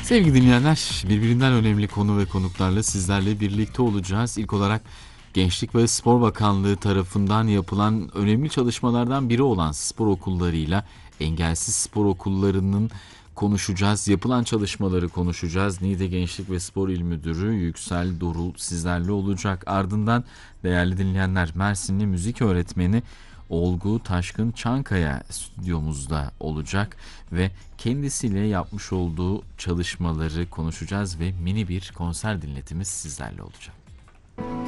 Sevgili dinleyenler, birbirinden önemli konu ve konuklarla sizlerle birlikte olacağız. İlk olarak Gençlik ve Spor Bakanlığı tarafından yapılan önemli çalışmalardan biri olan spor okullarıyla engelsiz spor okullarının konuşacağız. Yapılan çalışmaları konuşacağız. Niğde Gençlik ve Spor İl Müdürü Yüksel Dorul sizlerle olacak. Ardından değerli dinleyenler, Mersinli müzik öğretmeni Olgu Taşkın Çankaya stüdyomuzda olacak ve kendisiyle yapmış olduğu çalışmaları konuşacağız ve mini bir konser dinletimiz sizlerle olacak.